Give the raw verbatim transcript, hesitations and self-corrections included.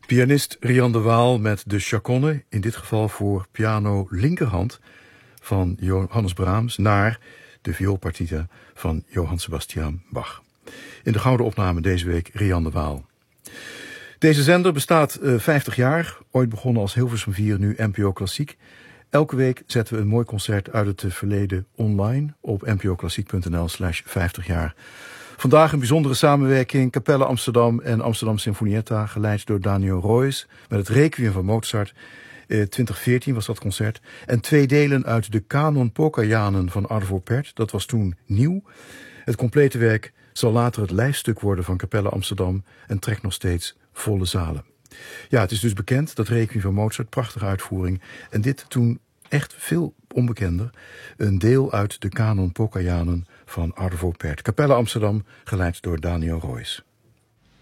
Pianist Rian de Waal met de chaconne, in dit geval voor piano linkerhand van Johannes Brahms, naar de vioolpartita van Johann Sebastian Bach. In de gouden opname deze week Rian de Waal. Deze zender bestaat uh, vijftig jaar, ooit begonnen als Hilversum vier, nu N P O Klassiek. Elke week zetten we een mooi concert uit het verleden online op npoklassiek.nl slash 50 jaar. Vandaag een bijzondere samenwerking, Capelle Amsterdam en Amsterdam Sinfonietta, geleid door Daniel Roys, met het Requiem van Mozart. Eh, twintig veertien was dat concert. En twee delen uit de Canon Pokajanen van Arvo Pärt, dat was toen nieuw. Het complete werk zal later het lijfstuk worden van Capelle Amsterdam en trekt nog steeds volle zalen. Ja, het is dus bekend, dat Requiem van Mozart, prachtige uitvoering. En dit toen echt veel onbekender, een deel uit de Canon Pokajanen van Arvo Pärt. Capelle Amsterdam, geleid door Daniel Roys.